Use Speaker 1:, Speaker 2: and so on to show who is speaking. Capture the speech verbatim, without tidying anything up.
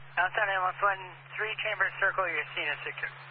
Speaker 1: Downtown ambulance one, three chamber circle, you're seeing a secure.